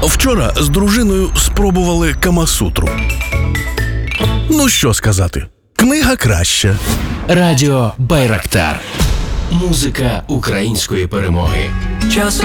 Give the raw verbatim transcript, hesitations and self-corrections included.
Вчора з дружиною спробували Камасутру. Ну що сказати, книга краща. Радіо Байрактар. Музика української перемоги. Час